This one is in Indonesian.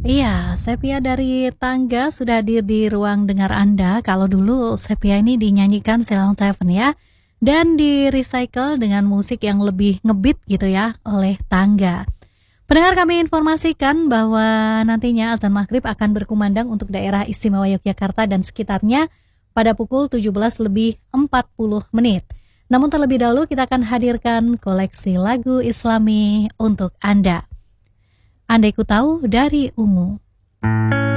Iya, sepia dari Tangga sudah hadir di ruang dengar Anda. Kalau dulu sepia ini dinyanyikan Ceylon Seven ya, dan di recycle dengan musik yang lebih ngebeat gitu ya oleh Tangga. Pendengar, kami informasikan bahwa nantinya azan maghrib akan berkumandang untuk daerah istimewa Yogyakarta dan sekitarnya pada pukul 17 lebih 40 menit. Namun terlebih dahulu kita akan hadirkan koleksi lagu Islami untuk Anda. Andai Ku Tahu dari Ungu.